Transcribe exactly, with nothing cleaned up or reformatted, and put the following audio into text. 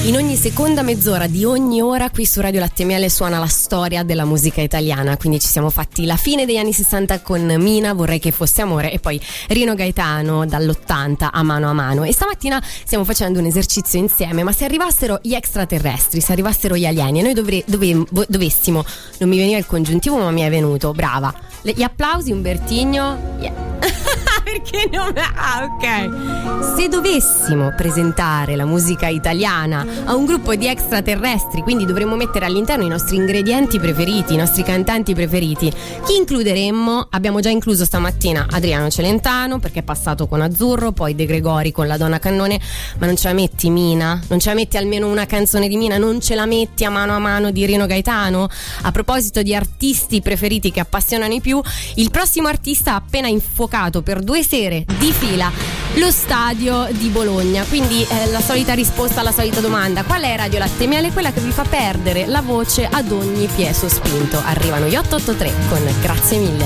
In ogni seconda mezz'ora di ogni ora qui su Radio Latte e Miele suona la storia della musica italiana, quindi ci siamo fatti la fine degli anni sessanta con Mina, Vorrei che fosse amore, e poi Rino Gaetano dall'ottanta a Mano a Mano. E stamattina stiamo facendo un esercizio insieme, ma se arrivassero gli extraterrestri, se arrivassero gli alieni e noi dovre, dove, dovessimo, non mi veniva il congiuntivo ma mi è venuto, brava, Le, gli applausi Umbertigno, yeah. Perché non... Ah, ok. Se dovessimo presentare la musica italiana a un gruppo di extraterrestri, quindi dovremmo mettere all'interno i nostri ingredienti preferiti, i nostri cantanti preferiti, chi includeremmo? Abbiamo già incluso stamattina Adriano Celentano, perché è passato con Azzurro, poi De Gregori con La Donna Cannone, ma non ce la metti Mina? Non ce la metti almeno una canzone di Mina? Non ce la metti a Mano a Mano di Rino Gaetano? A proposito di artisti preferiti che appassionano i più, il prossimo artista ha appena infuocato per due sere di fila lo stadio di Bologna, quindi eh, la solita risposta alla solita domanda: qual è Radio Latte e Miele? Quella che vi fa perdere la voce ad ogni piezo spinto. Arrivano gli otto otto tre con Grazie mille.